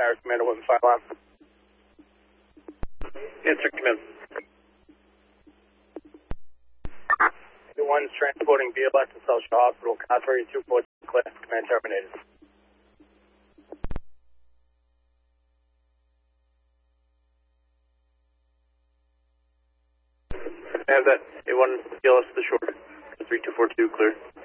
Harris, Commander, with the fire alarm. Answer, command. One's transporting BLS to South Shore Hospital, car 3214 clear, command terminated. I have that A1 BLS to the shore, 3242 clear.